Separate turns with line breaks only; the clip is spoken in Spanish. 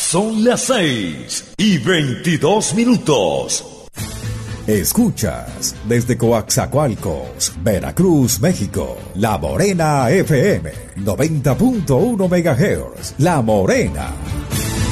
Son las 6:22.
Escuchas desde Coaxacualcos, Veracruz, México, La Morena FM, 90.1 MHz, La Morena.